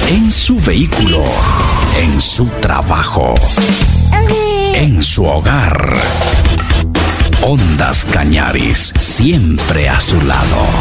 En su vehículo, en su trabajo, en su hogar. Ondas Cañaris, siempre a su lado.